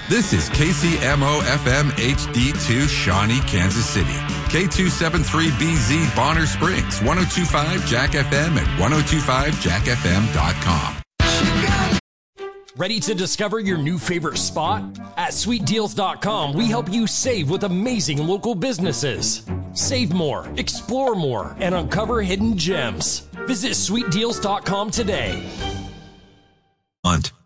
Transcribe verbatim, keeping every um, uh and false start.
This is K C M O F M H D two, Shawnee, Kansas City. K two seventy-three B Z, Bonner Springs, ten twenty-five Jack F M and ten twenty-five jack f m dot com. Ready to discover your new favorite spot? At sweet deals dot com, we help you save with amazing local businesses. Save more, explore more, and uncover hidden gems. Visit sweet deals dot com today. Hunt.